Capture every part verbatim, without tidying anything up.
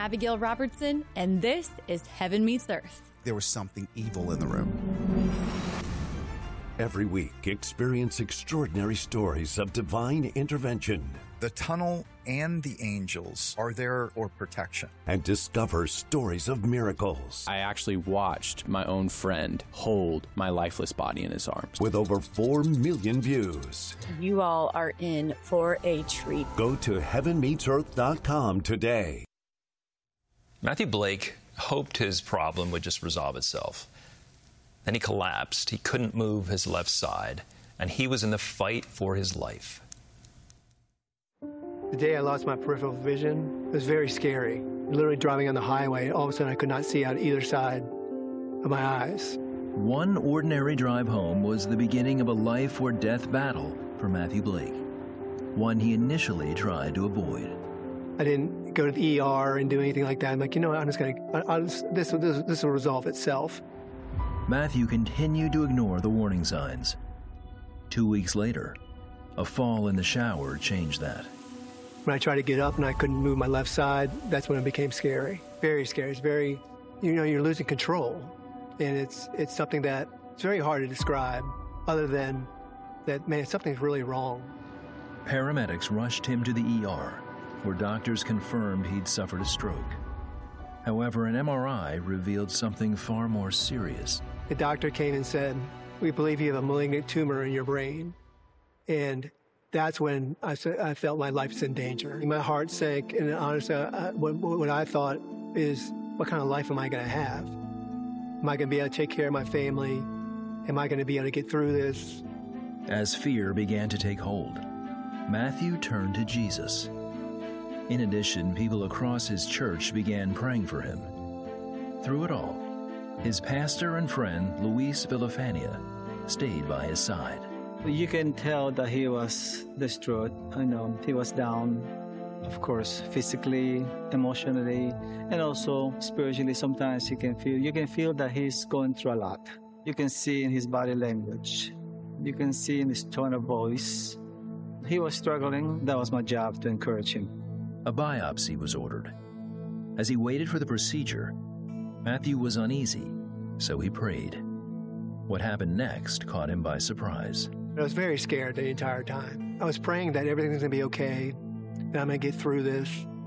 Abigail Robertson, and this is Heaven Meets Earth. There was something evil in the room. Every week, experience extraordinary stories of divine intervention. The tunnel and the angels are there for protection. And discover stories of miracles. I actually watched my own friend hold my lifeless body in his arms. With over four million views. You all are in for a treat. Go to heaven meets earth dot com today. Matthew Blake hoped his problem would just resolve itself. Then he collapsed. He couldn't move his left side, and he was in the fight for his life. The day I lost my peripheral vision, it was very scary. Literally driving on the highway, all of a sudden I could not see out either side of my eyes. One ordinary drive home was the beginning of a life or death battle for Matthew Blake, one he initially tried to avoid. I didn't go to the E R and do anything like that. I'm like, you know what, I'm just going to, this, this, this will resolve itself. Matthew continued to ignore the warning signs. Two weeks later, a fall in the shower changed that. When I tried to get up and I couldn't move my left side, that's when it became scary. Very scary. It's very, you know, you're losing control. And it's it's something that it's very hard to describe other than that, man, something's really wrong. Paramedics rushed him to the E R, where doctors confirmed he'd suffered a stroke. However, an M R I revealed something far more serious. The doctor came and said, we believe you have a malignant tumor in your brain. And that's when I, I felt my life is in danger. My heart sank, and honestly, I, what, what I thought is, what kind of life am I going to have? Am I going to be able to take care of my family? Am I going to be able to get through this? As fear began to take hold, Matthew turned to Jesus. In addition, people across his church began praying for him. Through it all, his pastor and friend, Luis Villafania, stayed by his side. You can tell that he was distraught. I know he was down, of course, physically, emotionally, and also spiritually. Sometimes you can feel you can feel that he's going through a lot. You can see in his body language. You can see in his tone of voice. He was struggling. That was my job, to encourage him. A biopsy was ordered. As he waited for the procedure, Matthew was uneasy, so he prayed. What happened next caught him by surprise. I was very scared the entire time. I was praying that everything's going to be okay, that I'm going to get through this,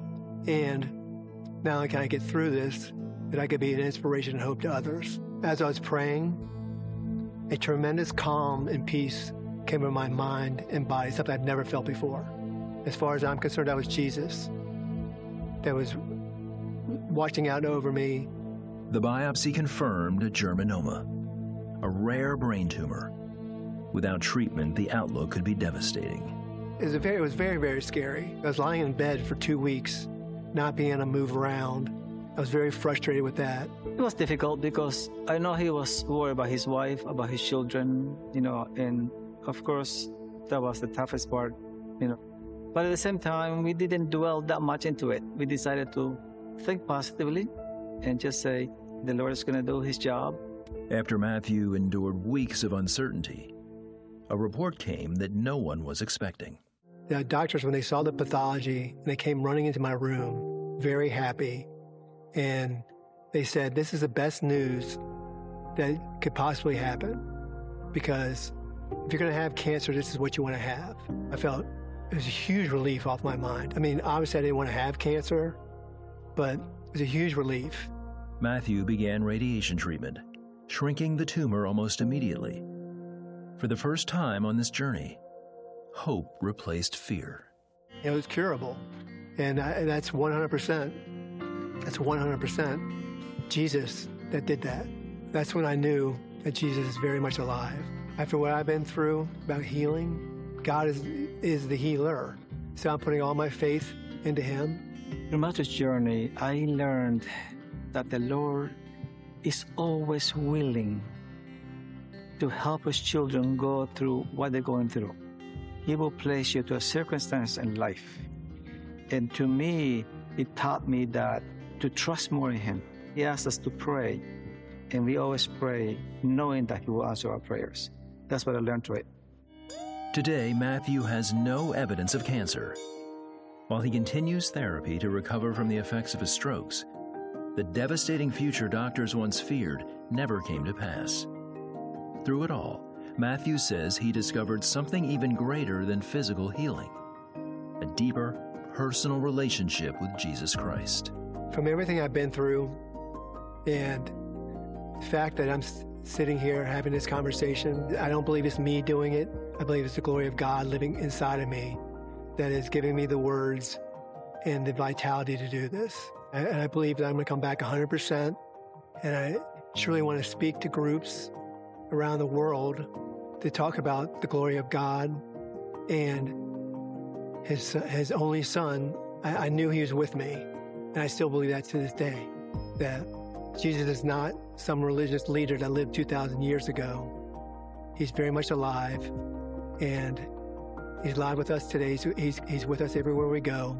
and not only can I get through this, that I could be an inspiration and hope to others. As I was praying, a tremendous calm and peace came over my mind and body, something I've never felt before. As far as I'm concerned, that was Jesus that was watching out over me. The biopsy confirmed a germinoma, a rare brain tumor. Without treatment, the outlook could be devastating. It was, a very, it was very, very scary. I was lying in bed for two weeks, not being able to move around. I was very frustrated with that. It was difficult because I know he was worried about his wife, about his children, you know, and of course, that was the toughest part, you know. But at the same time, we didn't dwell that much into it. We decided to think positively and just say, the Lord is going to do his job. After Matthew endured weeks of uncertainty, a report came that no one was expecting. The doctors, when they saw the pathology, they came running into my room, very happy, and they said, this is the best news that could possibly happen, because if you're going to have cancer, this is what you want to have. I felt it was a huge relief off my mind. I mean, obviously I didn't want to have cancer, but it was a huge relief. Matthew began radiation treatment, shrinking the tumor almost immediately. For the first time on this journey, hope replaced fear. It was curable, and, I, and that's one hundred percent. That's one hundred percent Jesus that did that. That's when I knew that Jesus is very much alive. After what I've been through about healing, God is, is the healer. So I'm putting all my faith into him. Throughout this journey, I learned that the Lord is always willing to help his children go through what they're going through. He will place you to a circumstance in life. And to me, it taught me that to trust more in him. He asked us to pray, and we always pray knowing that he will answer our prayers. That's what I learned through it. Today, Matthew has no evidence of cancer, While he continues therapy to recover from the effects of his strokes, the devastating future doctors once feared never came to pass. Through it all, Matthew says he discovered something even greater than physical healing, a deeper, personal relationship with Jesus Christ. From everything I've been through and the fact that I'm sitting here having this conversation, I don't believe it's me doing it. I believe it's the glory of God living inside of me that is giving me the words and the vitality to do this. And I believe that I'm going to come back one hundred percent. And I truly want to speak to groups around the world to talk about the glory of God and his, his only son. I, I knew he was with me. And I still believe that to this day, that Jesus is not some religious leader that lived two thousand years ago. He's very much alive, and he's alive with us today. He's, he's, he's with us everywhere we go.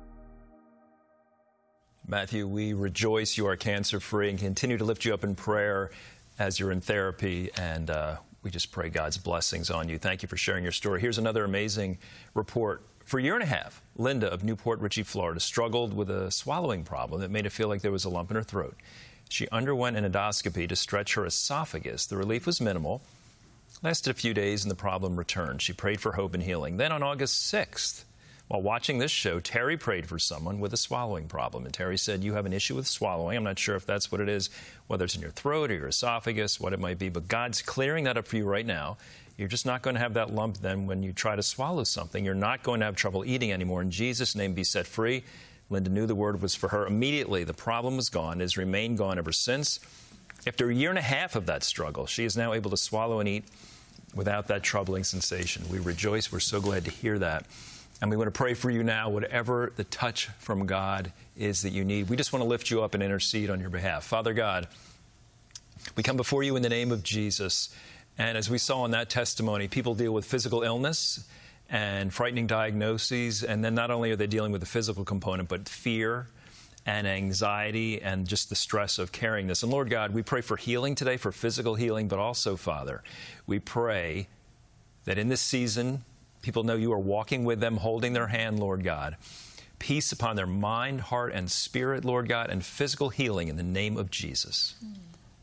Matthew, we rejoice you are cancer-free and continue to lift you up in prayer as you're in therapy, and uh, we just pray God's blessings on you. Thank you for sharing your story. Here's another amazing report. For a year and a half, Linda of Newport Richey, Florida, struggled with a swallowing problem that made it feel like there was a lump in her throat. She underwent an endoscopy to stretch her esophagus. The relief was minimal, lasted a few days, and the problem returned. She prayed for hope and healing. Then on August sixth, while watching this show, Terry prayed for someone with a swallowing problem. And Terry said, you have an issue with swallowing. I'm not sure if that's what it is, whether it's in your throat or your esophagus, what it might be, but God's clearing that up for you right now. You're just not going to have that lump then when you try to swallow something. You're not going to have trouble eating anymore. In Jesus' name, be set free. Linda knew the word was for her. Immediately, the problem was gone, has remained gone ever since. After a year and a half of that struggle, she is now able to swallow and eat without that troubling sensation. We rejoice. We're so glad to hear that. And we want to pray for you now, whatever the touch from God is that you need. We just want to lift you up and intercede on your behalf. Father God, we come before you in the name of Jesus. And as we saw in that testimony, people deal with physical illness and frightening diagnoses. And then not only are they dealing with the physical component, but fear and anxiety and just the stress of carrying this. And Lord God, we pray for healing today, for physical healing, but also, Father, we pray that in this season, people know you are walking with them, holding their hand, Lord God. Peace upon their mind, heart, and spirit, Lord God, and physical healing in the name of Jesus. Mm.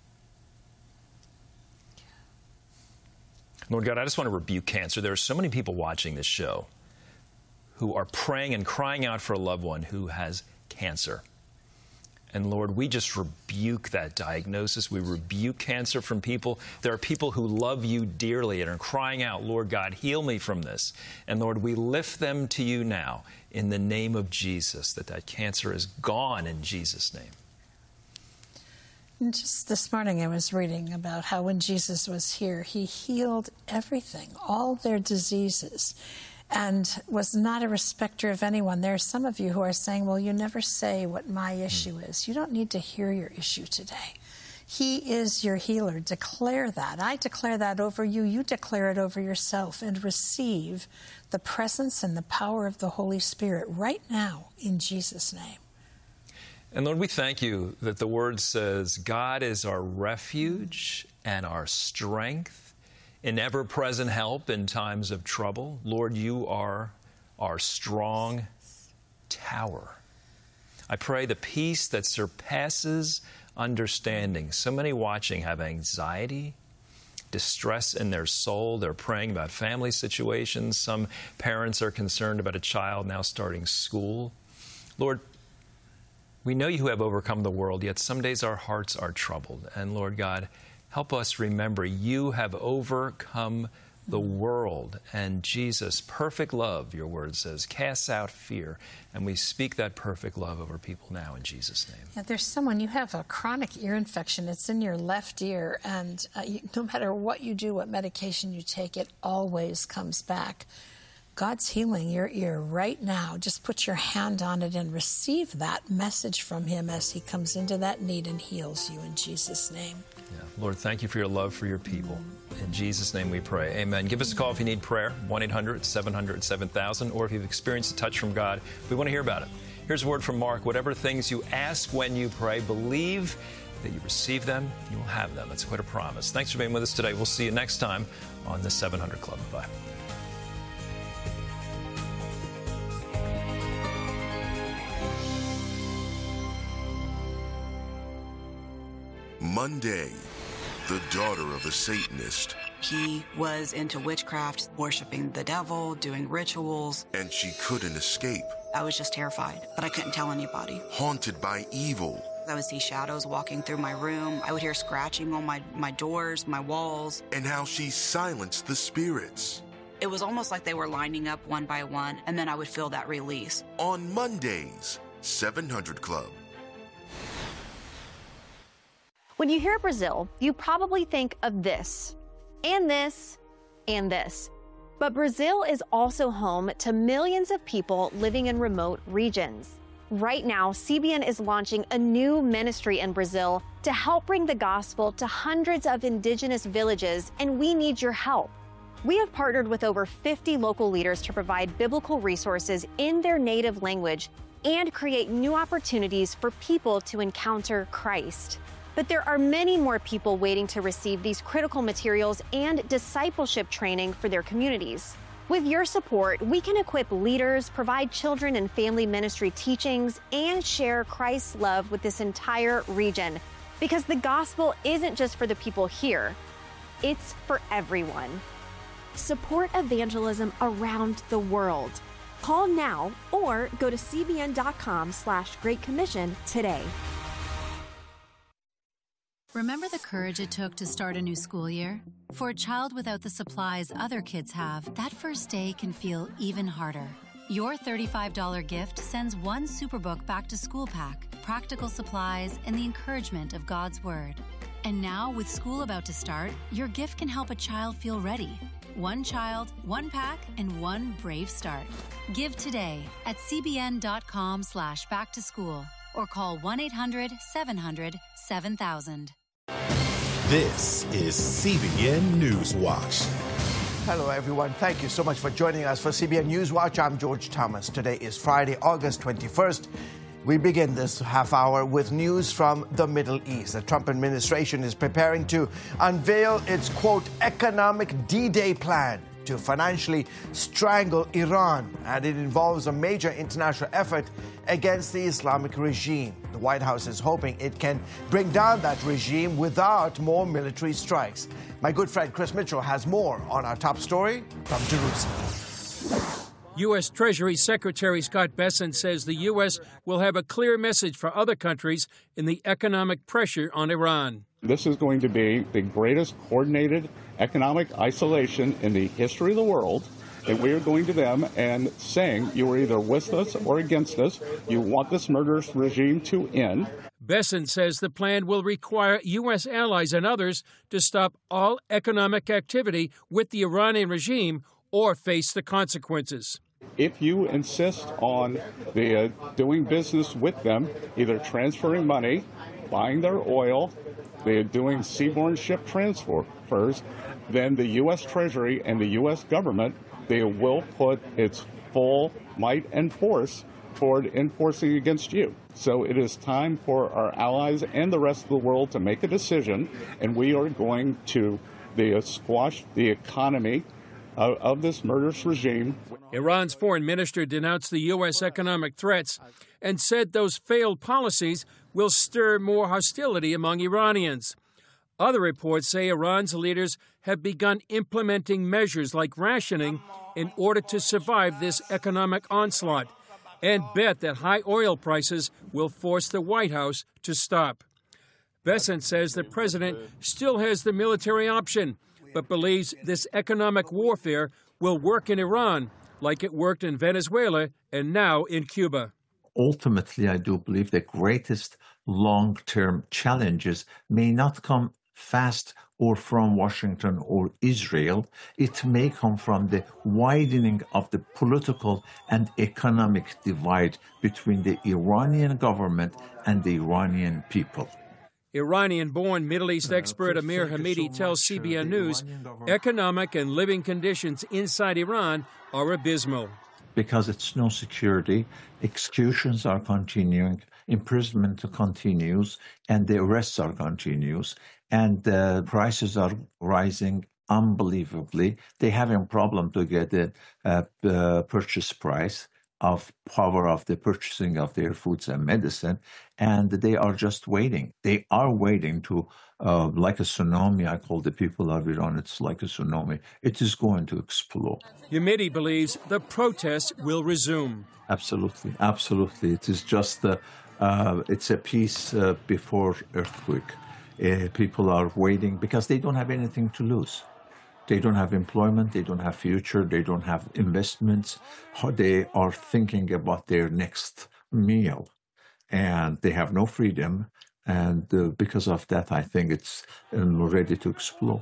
Lord God, I just want to rebuke cancer. There are so many people watching this show who are praying and crying out for a loved one who has cancer. And Lord, we just rebuke that diagnosis. We rebuke cancer from people. There are people who love you dearly and are crying out, Lord God, heal me from this. And Lord, we lift them to you now in the name of Jesus, that that cancer is gone in Jesus' name. And just this morning I was reading about how when Jesus was here, he healed everything, all their diseases, and was not a respecter of anyone. There are some of you who are saying, well, you never say what my issue is. You don't need to hear your issue today. He is your healer. Declare that. I declare that over you. You declare it over yourself and receive the presence and the power of the Holy Spirit right now in Jesus' name. And Lord, we thank you that the word says God is our refuge and our strength, an ever-present help in times of trouble. Lord, you are our strong tower. I pray the peace that surpasses understanding. So many watching have anxiety, distress in their soul. They're praying about family situations. Some parents are concerned about a child now starting school. Lord, we know you have overcome the world, yet some days our hearts are troubled. And Lord God, help us remember you have overcome the world. And Jesus, perfect love, your word says, casts out fear. And we speak that perfect love over people now in Jesus' name. Yeah, there's someone, you have a chronic ear infection. It's in your left ear. And uh, you, no matter what you do, what medication you take, it always comes back. God's healing your ear right now. Just put your hand on it and receive that message from him as he comes into that need and heals you in Jesus' name. Yeah. Lord, thank you for your love for your people. In Jesus' name we pray. Amen. Give us a call if you need prayer, one eight hundred seven hundred seven thousand, or if you've experienced a touch from God. We want to hear about it. Here's a word from Mark. Whatever things you ask when you pray, believe that you receive them, you will have them. That's quite a promise. Thanks for being with us today. We'll see you next time on the seven hundred Club. Bye. Monday, the daughter of a Satanist. He was into witchcraft, worshiping the devil, doing rituals. And she couldn't escape. I was just terrified, but I couldn't tell anybody. Haunted by evil. I would see shadows walking through my room. I would hear scratching on my, my doors, my walls. And how she silenced the spirits. It was almost like they were lining up one by one, and then I would feel that release. On Mondays, seven hundred Club. When you hear Brazil, you probably think of this, and this, and this. But Brazil is also home to millions of people living in remote regions. Right now, C B N is launching a new ministry in Brazil to help bring the gospel to hundreds of indigenous villages, and we need your help. We have partnered with over fifty local leaders to provide biblical resources in their native language and create new opportunities for people to encounter Christ. But there are many more people waiting to receive these critical materials and discipleship training for their communities. With your support, we can equip leaders, provide children and family ministry teachings, and share Christ's love with this entire region. Because the gospel isn't just for the people here, it's for everyone. Support evangelism around the world. Call now or go to cbn.com slash Great Commission today. Remember the courage it took to start a new school year? For a child without the supplies other kids have, that first day can feel even harder. Your thirty-five dollars gift sends one Superbook back to school pack, practical supplies, and the encouragement of God's Word. And now, with school about to start, your gift can help a child feel ready. One child, one pack, and one brave start. Give today at cbn.com slash back to school or call one eight hundred seven hundred seven thousand. This is C B N Newswatch. Hello, everyone. Thank you so much for joining us for C B N Newswatch. I'm George Thomas. Today is Friday, August twenty-first. We begin this half hour with news from the Middle East. The Trump administration is preparing to unveil its, quote, economic D-Day plan to financially strangle Iran, and it involves a major international effort against the Islamic regime. The White House is hoping it can bring down that regime without more military strikes. My good friend Chris Mitchell has more on our top story from Jerusalem. U S. Treasury Secretary Scott Bessent says the U S will have a clear message for other countries in the economic pressure on Iran. This is going to be the greatest coordinated economic isolation in the history of the world. And we are going to them and saying, you are either with us or against us. You want this murderous regime to end. Bessent says the plan will require U S allies and others to stop all economic activity with the Iranian regime or face the consequences. If you insist on the, uh, doing business with them, either transferring money, buying their oil, they're doing seaborne ship transfers, then the U S. Treasury and the U S government, they will put its full might and force toward enforcing against you. So it is time for our allies and the rest of the world to make a decision, and we are going to the, uh, squash the economy of, of this murderous regime. Iran's foreign minister denounced the U S economic threats and said those failed policies will stir more hostility among Iranians. Other reports say Iran's leaders have begun implementing measures like rationing in order to survive this economic onslaught, and bet that high oil prices will force the White House to stop. Bessent says the president still has the military option, but believes this economic warfare will work in Iran like it worked in Venezuela and now in Cuba. Ultimately, I do believe the greatest long-term challenges may not come fast or from Washington or Israel. It may come from the widening of the political and economic divide between the Iranian government and the Iranian people. Iranian-born Middle East expert Amir Hamidi tells C B N News economic and living conditions inside Iran are abysmal. Because it's no security, executions are continuing, imprisonment continues, and the arrests are continuous, and the prices are rising unbelievably. They have a problem to get the uh, uh, purchase price. of power of the purchasing of their foods and medicine, and they are just waiting. They are waiting to, uh, like a tsunami, I call the people of Iran, it's like a tsunami. It is going to explode. Hamidi believes the protests will resume. Absolutely, absolutely. It is just, uh, uh, it's a peace uh, before earthquake. Uh, people are waiting because they don't have anything to lose. They don't have employment, they don't have future, they don't have investments. They are thinking about their next meal, and they have no freedom. And uh, because of that, I think it's um, ready to explode.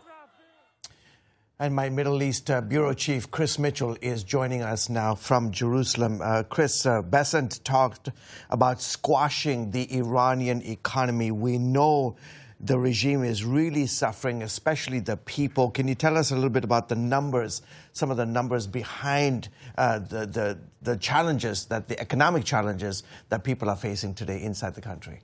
And my Middle East uh, Bureau Chief, Chris Mitchell, is joining us now from Jerusalem. Uh, Chris, uh, Bessent talked about squashing the Iranian economy. We know the regime is really suffering, especially the people. Can you tell us a little bit about the numbers, some of the numbers behind uh, the, the, the challenges, that the economic challenges that people are facing today inside the country?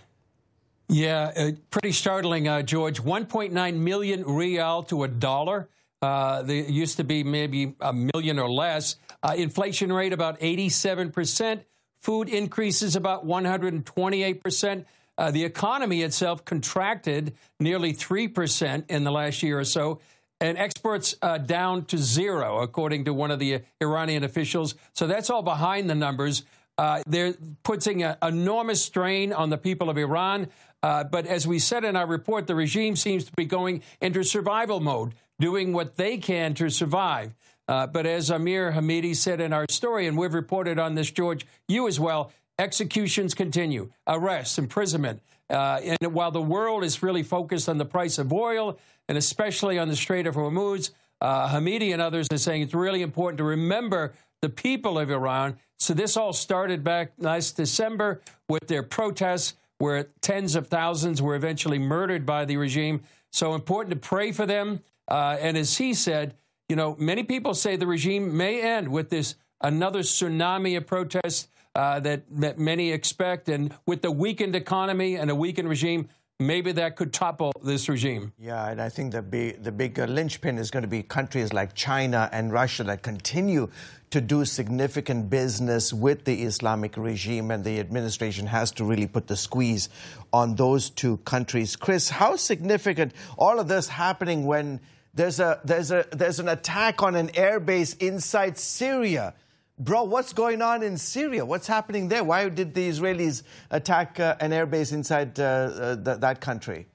Yeah, uh, pretty startling, uh, George. one point nine million rial to a dollar. Uh, there used to be maybe a million or less. Uh, inflation rate about eighty-seven percent. Food increases about one hundred twenty-eight percent. Uh, the economy itself contracted nearly three percent in the last year or so, and exports uh, down to zero, according to one of the Iranian officials. So that's all behind the numbers. Uh, they're putting an enormous strain on the people of Iran. Uh, but as we said in our report, the regime seems to be going into survival mode, doing what they can to survive. Uh, but as Amir Hamidi said in our story, and we've reported on this, George, you as well, executions continue, arrests, imprisonment. Uh, and while the world is really focused on the price of oil, and especially on the Strait of Hormuz, uh, Hamidi and others are saying it's really important to remember the people of Iran. So this all started back last December with their protests, where tens of thousands were eventually murdered by the regime. So important to pray for them. Uh, and as he said, you know, many people say the regime may end with this another tsunami of protests Uh, that, that many expect. And with the weakened economy and a weakened regime, maybe that could topple this regime. Yeah, and I think the big, the big uh, linchpin is going to be countries like China and Russia that continue to do significant business with the Islamic regime, and the administration has to really put the squeeze on those two countries. Chris, how significant all of this happening when there's a there's a there's an attack on an airbase inside Syria? Bro, what's going on in Syria? What's happening there? Why did the Israelis attack uh, an airbase inside uh, uh, th that country?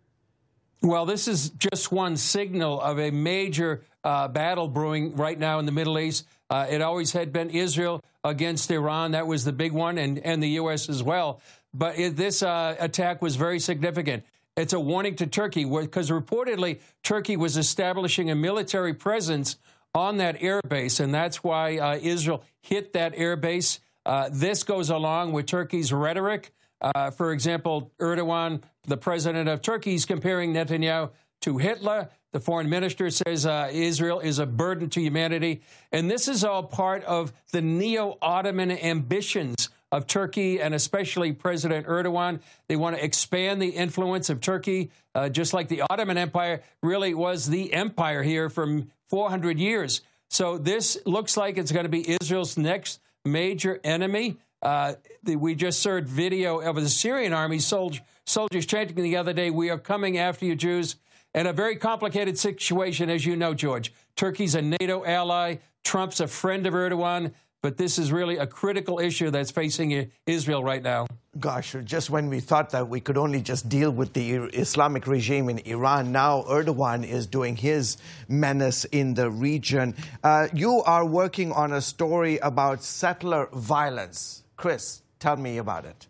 Well, this is just one signal of a major uh, battle brewing right now in the Middle East. Uh, it always had been Israel against Iran. That was the big one, and, and the U S as well. But it, this uh, attack was very significant. It's a warning to Turkey, because reportedly Turkey was establishing a military presence on that airbase, and that's why uh, Israel hit that airbase. Uh, this goes along with Turkey's rhetoric. Uh, for example, Erdogan, the president of Turkey, is comparing Netanyahu to Hitler. The foreign minister says uh, Israel is a burden to humanity. And this is all part of the neo-Ottoman ambitions of Turkey, and especially President Erdogan. They want to expand the influence of Turkey, uh, just like the Ottoman Empire really was the empire here for four hundred years. So this looks like it's going to be Israel's next major enemy. Uh, the, we just heard video of the Syrian army soldier, soldiers chanting the other day, "We are coming after you, Jews." And a very complicated situation, as you know, George. Turkey's a NATO ally. Trump's a friend of Erdogan. But this is really a critical issue that's facing Israel right now. Gosh, just when we thought that we could only just deal with the Islamic regime in Iran, now Erdogan is doing his menace in the region. Uh, you are working on a story about settler violence. Chris, tell me about it.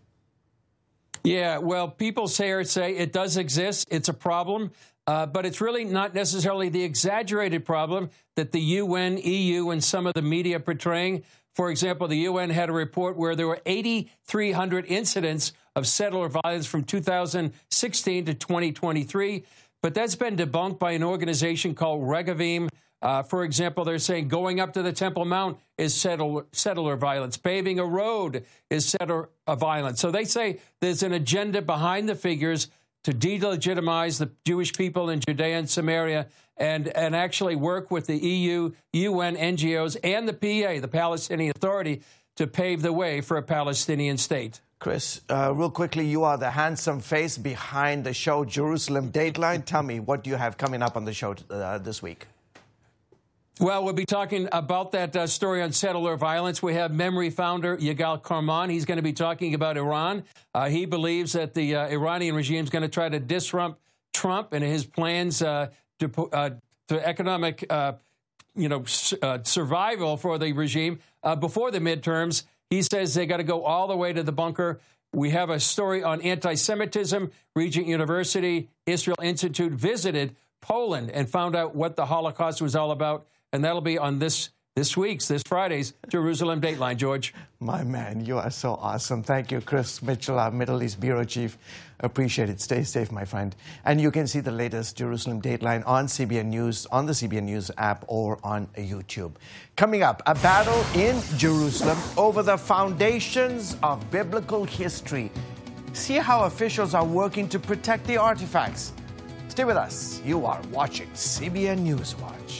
Yeah, well, people say, say it does exist. It's a problem. Uh, but it's really not necessarily the exaggerated problem that the U N, E U, and some of the media portraying. For example, the U N had a report where there were eighty-three hundred incidents of settler violence from two thousand sixteen to twenty twenty-three. But that's been debunked by an organization called Regavim. Uh, for example, they're saying going up to the Temple Mount is settler, settler violence. Paving a road is settler violence. So they say there's an agenda behind the figures to delegitimize the Jewish people in Judea and Samaria, and, and actually work with the E U, U N, N G Os, and the P A, the Palestinian Authority, to pave the way for a Palestinian state. Chris, uh, real quickly, you are the handsome face behind the show Jerusalem Dateline. Tell me, what do you have coming up on the show uh, this week? Well, we'll be talking about that uh, story on settler violence. We have Memory founder Yigal Karman. He's going to be talking about Iran. Uh, he believes that the uh, Iranian regime is going to try to disrupt Trump and his plans uh, to, uh, to economic, uh, you know, uh, survival for the regime uh, before the midterms. He says they got to go all the way to the bunker. We have a story on anti-Semitism. Regent University, Israel Institute visited Poland and found out what the Holocaust was all about. And that'll be on this this week's, this Friday's Jerusalem Dateline, George. My man, you are so awesome. Thank you, Chris Mitchell, our Middle East Bureau Chief. Appreciate it. Stay safe, my friend. And you can see the latest Jerusalem Dateline on C B N News, on the C B N News app, or on YouTube. Coming up, a battle in Jerusalem over the foundations of biblical history. See how officials are working to protect the artifacts. Stay with us. You are watching C B N News Watch.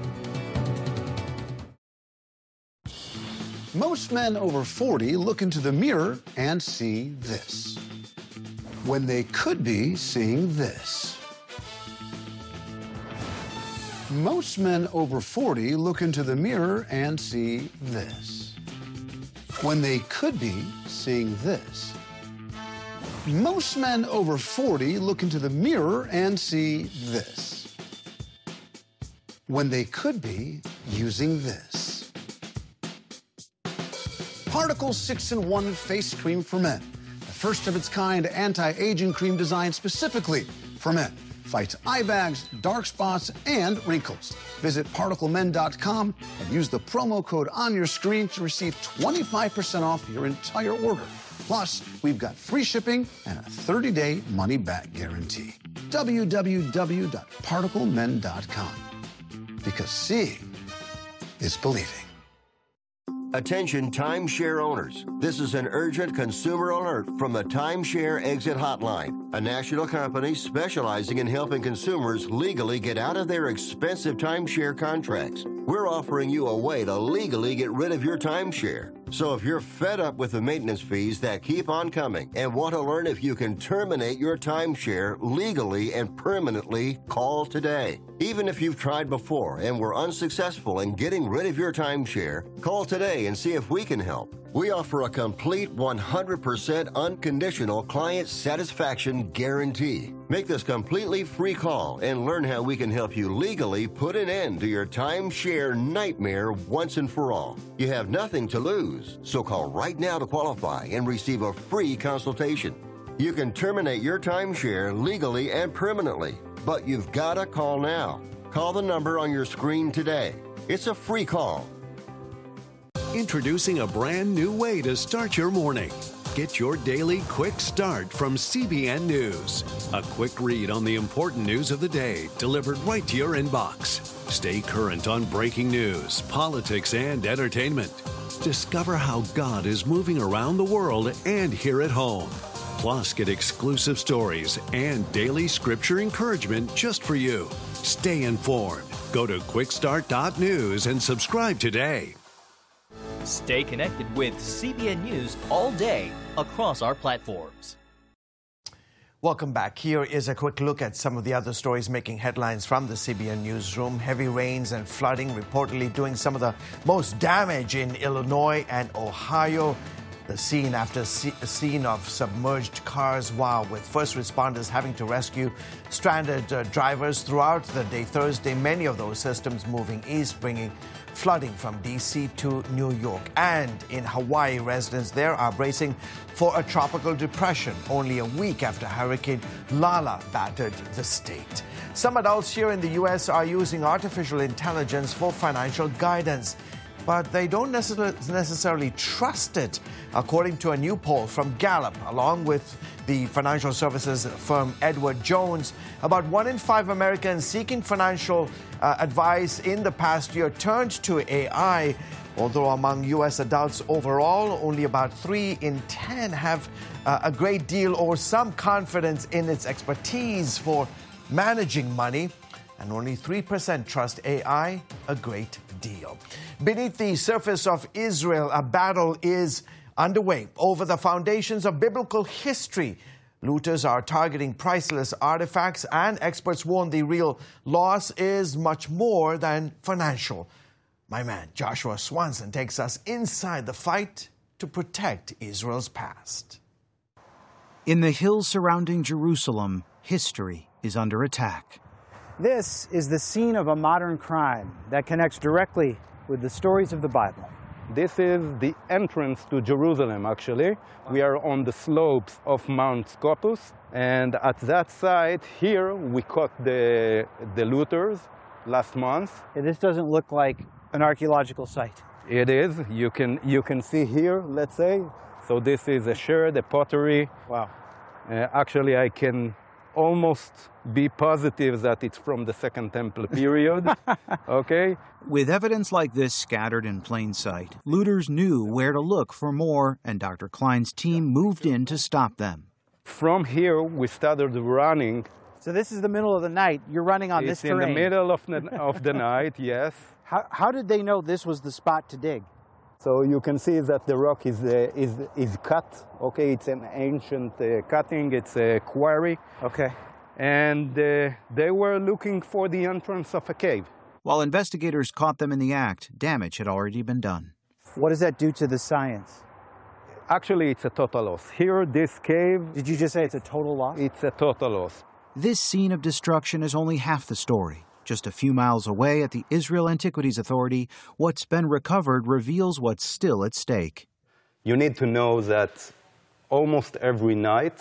Most men over forty look into the mirror and see this, when they could be seeing this. Most men over forty look into the mirror and see this, when they could be seeing this. Most men over forty look into the mirror and see this, when they could be using this. Particle six in one Face Cream for Men. The first of its kind anti-aging cream designed specifically for men. Fights eye bags, dark spots, and wrinkles. Visit particle men dot com and use the promo code on your screen to receive twenty-five percent off your entire order. Plus, we've got free shipping and a thirty day money-back guarantee. w w w dot particle men dot com. Because seeing is believing. Attention timeshare owners. This is an urgent consumer alert from the Timeshare Exit Hotline, a national company specializing in helping consumers legally get out of their expensive timeshare contracts. We're offering you a way to legally get rid of your timeshare. So if you're fed up with the maintenance fees that keep on coming and want to learn if you can terminate your timeshare legally and permanently, call today. Even if you've tried before and were unsuccessful in getting rid of your timeshare, call today and see if we can help. We offer a complete one hundred percent unconditional client satisfaction guarantee. Make this completely free call and learn how we can help you legally put an end to your timeshare nightmare once and for all. You have nothing to lose, so call right now to qualify and receive a free consultation. You can terminate your timeshare legally and permanently, but you've got to call now. Call the number on your screen today. It's a free call. Introducing a brand new way to start your morning. Get your daily quick start from C B N News. A quick read on the important news of the day delivered right to your inbox. Stay current on breaking news, politics, and entertainment. Discover how God is moving around the world and here at home. Plus, get exclusive stories and daily scripture encouragement just for you. Stay informed. Go to quick start dot news and subscribe today. Stay connected with C B N News all day across our platforms. Welcome back. Here is a quick look at some of the other stories making headlines from the C B N newsroom. Heavy rains and flooding reportedly doing some of the most damage in Illinois and Ohio. The scene after a scene of submerged cars, wow, with first responders having to rescue stranded uh, drivers throughout the day Thursday. Many of those systems moving east, bringing flooding from D C to New York. And in Hawaii, residents there are bracing for a tropical depression only a week after Hurricane Lala battered the state. Some adults here in the U S are using artificial intelligence for financial guidance, but they don't necessarily trust it, according to a new poll from Gallup, along with the financial services firm Edward Jones. About one in five Americans seeking financial uh, advice in the past year turned to A I, although among U S adults overall, only about three in ten have uh, a great deal or some confidence in its expertise for managing money, and only three percent trust A I a great deal. Beneath the surface of Israel, a battle is underway over the foundations of biblical history. Looters are targeting priceless artifacts, and experts warn the real loss is much more than financial. My man Joshua Swanson takes us inside the fight to protect Israel's past. In the hills surrounding Jerusalem, history is under attack. This is the scene of a modern crime that connects directly with the stories of the Bible. This is the entrance to Jerusalem, actually. We are on the slopes of Mount Scopus, and at that site here we caught the, the looters last month. Yeah, this doesn't look like an archaeological site. It is. You can, you can see here, let's say. So this is a sherd, a pottery. Wow. Uh, actually, I can almost be positive that it's from the Second Temple period. Okay? With evidence like this scattered in plain sight, looters knew where to look for more, and Doctor Klein's team moved in to stop them. From here, we started running. So this is the middle of the night. You're running on it's this terrain. It's in the middle of the, of the night, yes. How, how did they know this was the spot to dig? So you can see that the rock is, uh, is, is cut. Okay, it's an ancient uh, cutting. It's a quarry. Okay. And uh, they were looking for the entrance of a cave. While investigators caught them in the act, damage had already been done. What does that do to the science? Actually, it's a total loss. Here, this cave... Did you just say it's a total loss? It's a total loss. This scene of destruction is only half the story. Just a few miles away at the Israel Antiquities Authority, what's been recovered reveals what's still at stake. You need to know that almost every night,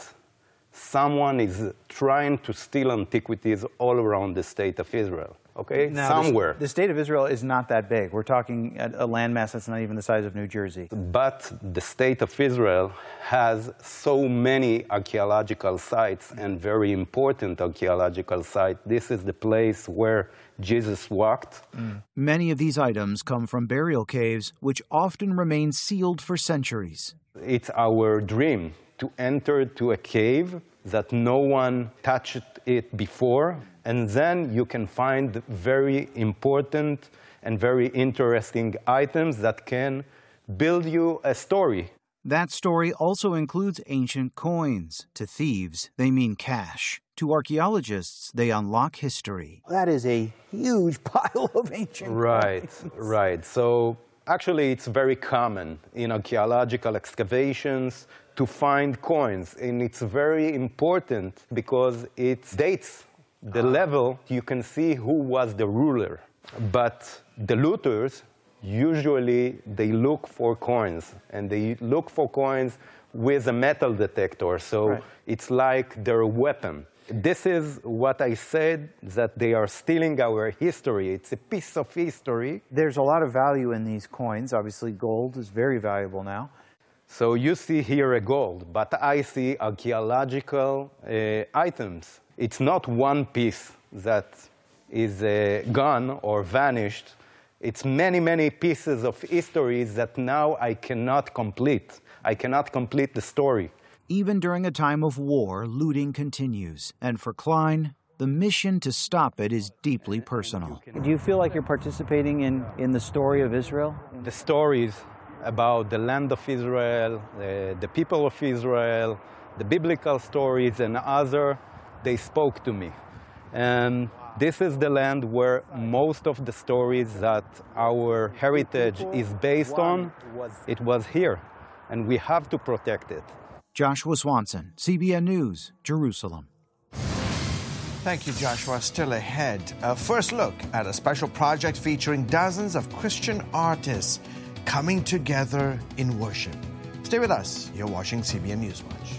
someone is trying to steal antiquities all around the state of Israel. Okay, now, somewhere. The, the state of Israel is not that big. We're talking a landmass that's not even the size of New Jersey. But the state of Israel has so many archaeological sites and very important archaeological sites. This is the place where Jesus walked. Mm. Many of these items come from burial caves, which often remain sealed for centuries. It's our dream to enter to a cave that no one touched it before, and then you can find very important and very interesting items that can build you a story. That story also includes ancient coins. To thieves, they mean cash. To archaeologists, they unlock history. That is a huge pile of ancient right, coins. Right, right. So actually, it's very common in archaeological excavations to find coins, and it's very important because it dates the level. You can see who was the ruler. But the looters, usually they look for coins, and they look for coins with a metal detector, so right. It's like their weapon. This is what I said, that they are stealing our history. It's a piece of history. There's a lot of value in these coins. Obviously, gold is very valuable now. So you see here a gold, but I see archaeological uh, items. It's not one piece that is uh, gone or vanished. It's many, many pieces of histories that now I cannot complete. I cannot complete the story. Even during a time of war, looting continues. And for Klein, the mission to stop it is deeply personal. Do you feel like you're participating in, in the story of Israel? The stories about the land of Israel, uh, the people of Israel, the biblical stories and other, they spoke to me. And this is the land where most of the stories that our heritage is based on, it was here. And we have to protect it. Joshua Swanson, C B N News, Jerusalem. Thank you, Joshua. Still ahead, a first look at a special project featuring dozens of Christian artists coming together in worship. Stay with us. You're watching C B N Newswatch.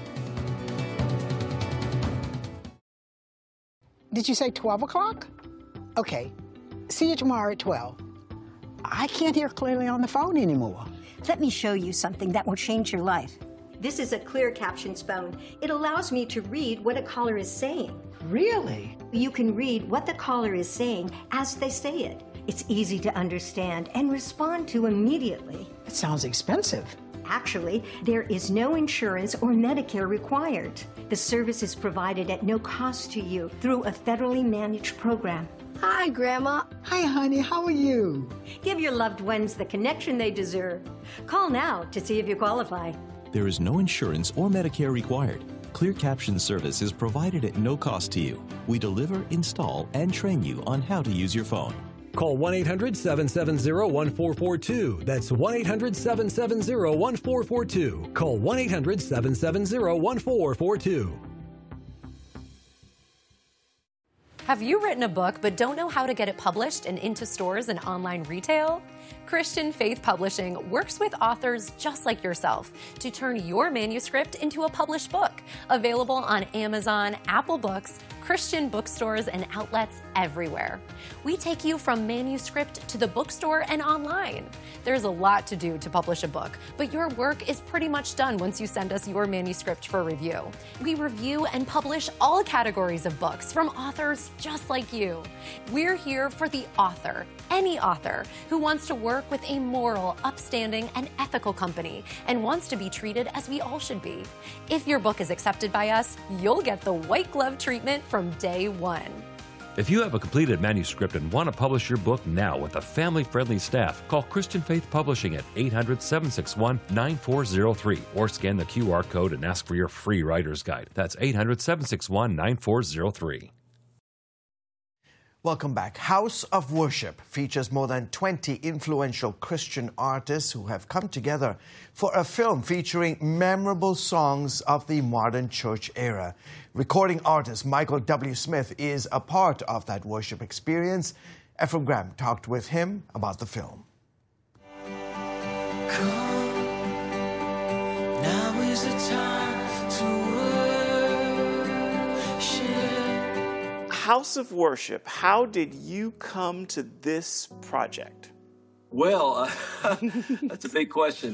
Did you say twelve o'clock? Okay. See you tomorrow at twelve. I can't hear clearly on the phone anymore. Let me show you something that will change your life. This is a Clear Captions phone. It allows me to read what a caller is saying. Really? You can read what the caller is saying as they say it. It's easy to understand and respond to immediately. It sounds expensive. Actually, there is no insurance or Medicare required. The service is provided at no cost to you through a federally managed program. Hi, Grandma. Hi, honey. How are you? Give your loved ones the connection they deserve. Call now to see if you qualify. There is no insurance or Medicare required. Clear Caption service is provided at no cost to you. We deliver, install, and train you on how to use your phone. Call one eight hundred, seven seven zero, one four four two. That's one eight hundred, seven seven zero, one four four two. Call one eight hundred, seven seven zero, one four four two. Have you written a book but don't know how to get it published and into stores and online retail? Christian Faith Publishing works with authors just like yourself to turn your manuscript into a published book. Available on Amazon, Apple Books, Christian bookstores, and outlets everywhere. We take you from manuscript to the bookstore and online. There's a lot to do to publish a book, but your work is pretty much done once you send us your manuscript for review. We review and publish all categories of books from authors just like you. We're here for the author, any author, who wants to work with a moral, upstanding, and ethical company and wants to be treated as we all should be. If your book is accepted by us, you'll get the white glove treatment from day one. If you have a completed manuscript and want to publish your book now with a family-friendly staff, call Christian Faith Publishing at eight hundred, seven six one, nine four zero three or scan the Q R code and ask for your free writer's guide. That's eight hundred, seven six one, nine four zero three. Welcome back. House of Worship features more than twenty influential Christian artists who have come together for a film featuring memorable songs of the modern church era. Recording artist Michael W. Smith is a part of that worship experience. Ephraim Graham talked with him about the film. Come, now is the time to worship. House of Worship, how did you come to this project? Well, uh, that's a big question.